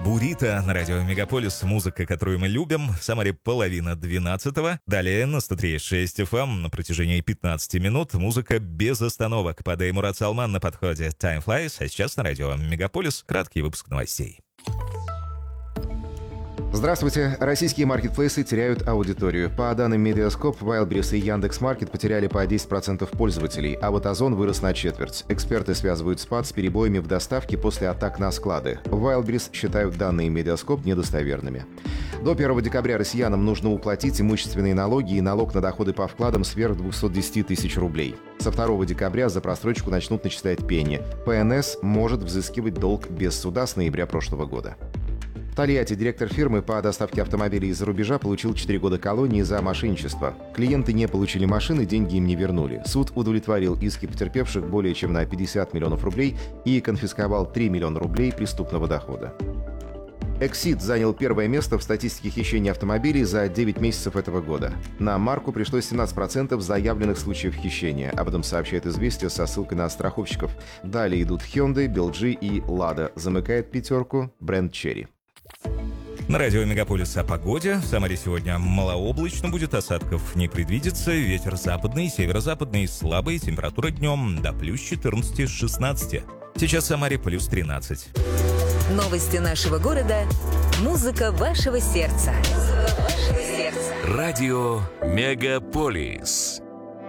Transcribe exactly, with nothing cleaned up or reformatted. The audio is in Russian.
Бурито на радио Мегаполис. Музыка, которую мы любим. В Самаре половина двенадцатого. Далее на сто три и шесть эф эм на протяжении пятнадцати минут. Музыка без остановок. Падай Мурат Салман на подходе. Time Flies. А сейчас на радио Мегаполис. Краткий выпуск новостей. Здравствуйте. Российские маркетплейсы теряют аудиторию. По данным Mediascope, Wildberries и Яндекс.Маркет потеряли по десять процентов пользователей, а вот Озон вырос на четверть. Эксперты связывают спад с перебоями в доставке после атак на склады. Wildberries считают данные Mediascope недостоверными. До первого декабря россиянам нужно уплатить имущественные налоги и налог на доходы по вкладам сверх двухсот десяти тысяч рублей. Со второго декабря за просрочку начнут начислять пени. пэ эн эс может взыскивать долг без суда с ноября прошлого года. В Тольятти директор фирмы по доставке автомобилей из-за рубежа получил четыре года колонии за мошенничество. Клиенты не получили машины, деньги им не вернули. Суд удовлетворил иски потерпевших более чем на пятьдесят миллионов рублей и конфисковал три миллиона рублей преступного дохода. Exit занял первое место в статистике хищения автомобилей за девять месяцев этого года. На марку пришлось семнадцать процентов заявленных случаев хищения. Об этом сообщает «Известия» со ссылкой на страховщиков. Далее идут Hyundai, би эл джи и Lada. Замыкает пятерку бренд Chery. На радио Мегаполис о погоде. В Самаре сегодня малооблачно будет, осадков не предвидится. Ветер западный, северо-западный, слабый. Температура днем до плюс четырнадцати шестнадцати. Сейчас в Самаре плюс тринадцать. Новости нашего города. Музыка вашего сердца. Музыка вашего сердца. Радио Мегаполис.